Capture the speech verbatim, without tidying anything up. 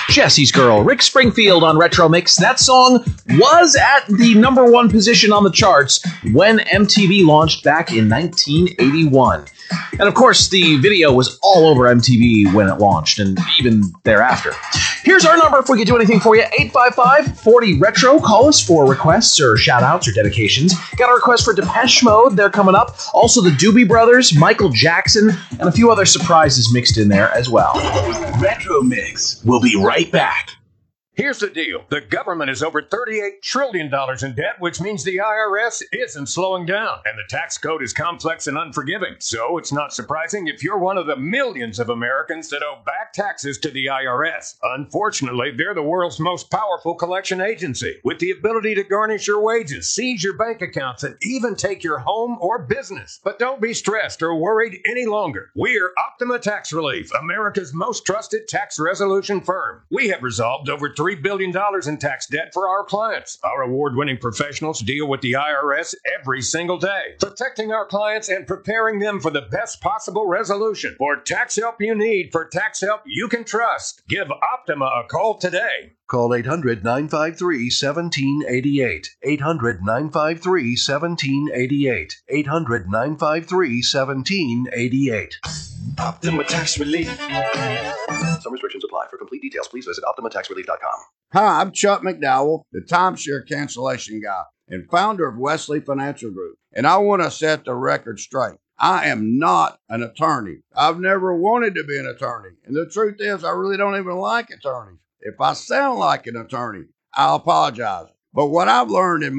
Jesse's Girl, Rick Springfield on Retro Mix. That song was at the number one position on the charts when M T V launched back in nineteen eighty-one. And of course, the video was all over M T V when it launched, and even thereafter. Here's our number if we could do anything for you, eight five five, four zero, retro. Call us for requests or shout-outs or dedications. Got a request for Depeche Mode, they're coming up. Also the Doobie Brothers, Michael Jackson, and a few other surprises mixed in there as well. Retro Mix. We'll be right back. Here's the deal. The government is over thirty-eight trillion dollars in debt, which means the I R S isn't slowing down. And the tax code is complex and unforgiving. So it's not surprising if you're one of the millions of Americans that owe back taxes to the I R S. Unfortunately, they're the world's most powerful collection agency, with the ability to garnish your wages, seize your bank accounts, and even take your home or business. But don't be stressed or worried any longer. We're Optima Tax Relief, America's most trusted tax resolution firm. We have resolved over three billion dollars in tax debt for our clients. Our award-winning professionals deal with the I R S every single day, protecting our clients and preparing them for the best possible resolution. For tax help you need, for tax help you can trust, give Optima a call today. Call eight hundred, nine five three, one seven eight eight. eight hundred, nine five three, one seven eight eight. eight hundred, nine five three, one seven eight eight. Optima Tax Relief. Some restrictions apply. For complete details, please visit optima tax relief dot com. Hi, I'm Chuck McDowell, the timeshare cancellation guy and founder of Wesley Financial Group. And I want to set the record straight. I am not an attorney. I've never wanted to be an attorney. And the truth is, I really don't even like attorneys. If I sound like an attorney, I'll apologize. But what I've learned in